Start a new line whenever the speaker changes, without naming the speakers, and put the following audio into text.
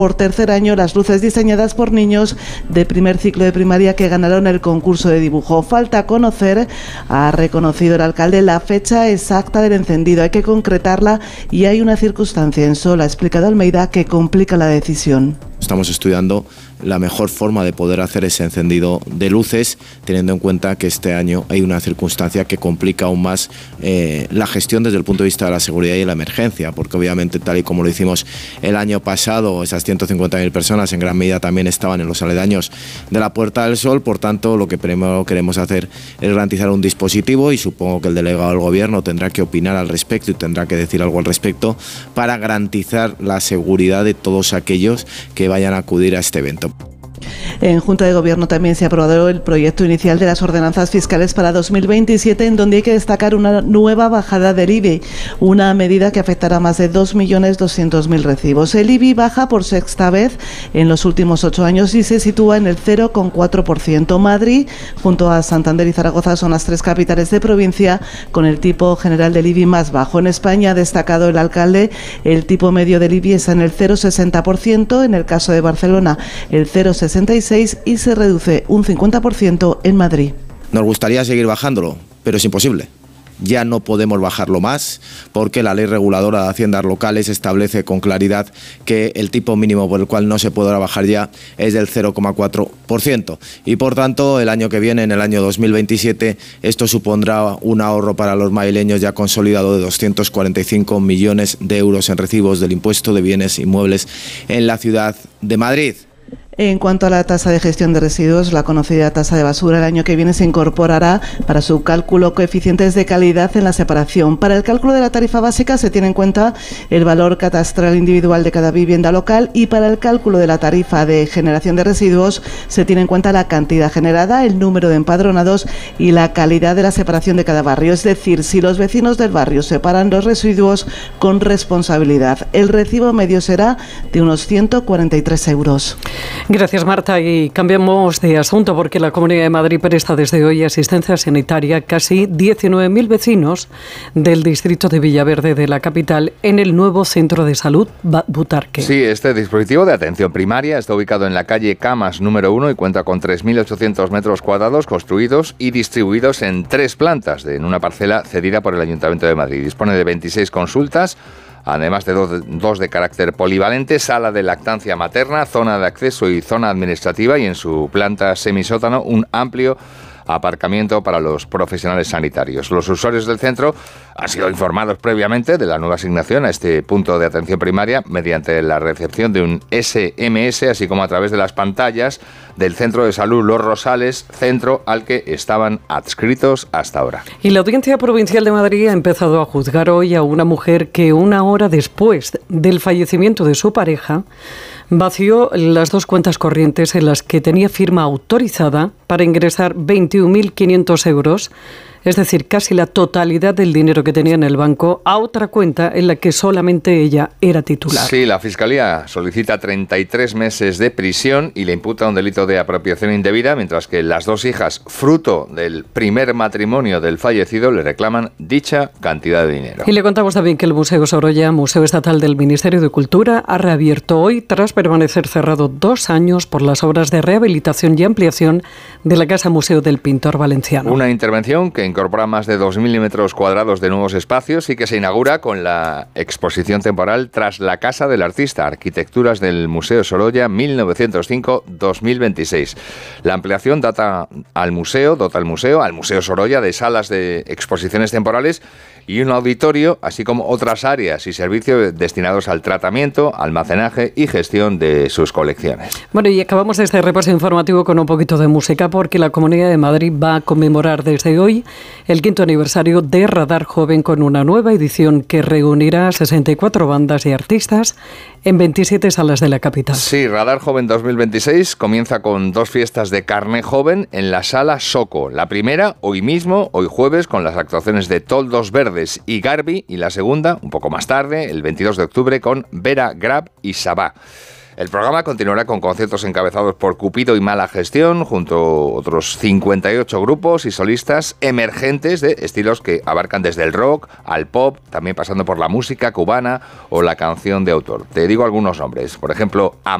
por tercer año las luces diseñadas por niños de primer ciclo de primaria que ganaron el concurso de dibujo. Falta conocer, ha reconocido el alcalde, la fecha exacta del encendido. Hay que concretarla y hay una circunstancia en Sol, ha explicado Almeida, que complica la decisión.
Estamos estudiando la mejor forma de poder hacer ese encendido de luces, teniendo en cuenta que este año hay una circunstancia que complica aún más la gestión desde el punto de vista de la seguridad y la emergencia, porque obviamente, tal y como lo hicimos el año pasado, esas 150.000 personas en gran medida también estaban en los aledaños de la Puerta del Sol. Por tanto, lo que primero queremos hacer es garantizar un dispositivo, y supongo que el delegado del Gobierno tendrá que opinar al respecto y tendrá que decir algo al respecto para garantizar la seguridad de todos aquellos que vayan a acudir a este evento.
En Junta de Gobierno también se ha aprobado el proyecto inicial de las ordenanzas fiscales para 2027, en donde hay que destacar una nueva bajada del IBI, una medida que afectará a más de 2.200.000 recibos. El IBI baja por sexta vez en los últimos 8 años y se sitúa en el 0,4%. Madrid, junto a Santander y Zaragoza, son las 3 capitales de provincia con el tipo general del IBI más bajo. En España, ha destacado el alcalde, el tipo medio del IBI está en el 0,60%, en el caso de Barcelona el 0,66%, y se reduce un 50% en Madrid.
Nos gustaría seguir bajándolo, pero es imposible. Ya no podemos bajarlo más, porque la ley reguladora de haciendas locales establece con claridad que el tipo mínimo por el cual no se podrá bajar ya es del 0,4%. Y por tanto, el año que viene, en el año 2027, esto supondrá un ahorro para los madrileños ya consolidado de 245 millones de euros en recibos del impuesto de bienes inmuebles en la ciudad de Madrid.
En cuanto a la tasa de gestión de residuos, la conocida tasa de basura, el año que viene se incorporará para su cálculo coeficientes de calidad en la separación. Para el cálculo de la tarifa básica se tiene en cuenta el valor catastral individual de cada vivienda local, y para el cálculo de la tarifa de generación de residuos se tiene en cuenta la cantidad generada, el número de empadronados y la calidad de la separación de cada barrio. Es decir, si los vecinos del barrio separan los residuos con responsabilidad, el recibo medio será de unos 143 euros.
Gracias, Marta. Y cambiamos de asunto, porque la Comunidad de Madrid presta desde hoy asistencia sanitaria a casi 19.000 vecinos del distrito de Villaverde de la capital en el nuevo centro de salud Butarque.
Sí, este dispositivo de atención primaria está ubicado en la calle Camas número 1 y cuenta con 3.800 metros cuadrados construidos y distribuidos en 3 plantas en una parcela cedida por el Ayuntamiento de Madrid. Dispone de 26 consultas, además de dos de carácter polivalente, sala de lactancia materna, zona de acceso y zona administrativa, y en su planta semisótano un amplio aparcamiento para los profesionales sanitarios. Los usuarios del centro han sido informados previamente de la nueva asignación a este punto de atención primaria mediante la recepción de un SMS, así como a través de las pantallas del Centro de Salud Los Rosales, centro al que estaban adscritos hasta ahora.
Y la Audiencia Provincial de Madrid ha empezado a juzgar hoy a una mujer que, una hora después del fallecimiento de su pareja, vació las 2 cuentas corrientes en las que tenía firma autorizada para ingresar 21.500 euros, es decir, casi la totalidad del dinero que tenía en el banco, a otra cuenta en la que solamente ella era titular.
Sí, la Fiscalía solicita 33 meses de prisión y le imputa un delito de apropiación indebida, mientras que las 2 hijas, fruto del primer matrimonio del fallecido, le reclaman dicha cantidad de dinero.
Y le contamos también que el Museo Sorolla, Museo Estatal del Ministerio de Cultura, ha reabierto hoy tras permanecer cerrado 2 años por las obras de rehabilitación y ampliación de la Casa Museo del Pintor Valenciano.
Una intervención que incorpora más de 2.000 metros cuadrados de nuevos espacios y que se inaugura con la exposición temporal Tras la Casa del Artista, Arquitecturas del Museo Sorolla 1905-2026. La ampliación dota al museo Sorolla de salas de exposiciones temporales y un auditorio, así como otras áreas y servicios destinados al tratamiento, almacenaje y gestión de sus colecciones.
Bueno, y acabamos este repaso informativo con un poquito de música, porque la Comunidad de Madrid va a conmemorar desde hoy el 5º aniversario de Radar Joven, con una nueva edición que reunirá a 64 bandas y artistas en 27 salas de la capital.
Sí, Radar Joven 2026 comienza con 2 fiestas de carné joven en la Sala Soco. La primera, hoy mismo, hoy jueves, con las actuaciones de Toldos Verdes y Garbi, y la segunda, un poco más tarde, el 22 de octubre, con Vera Grab y Sabá. El programa continuará con conciertos encabezados por Cupido y Mala Gestión, junto a otros 58 grupos y solistas emergentes de estilos que abarcan desde el rock al pop, también pasando por la música cubana o la canción de autor. Te digo algunos nombres, por ejemplo,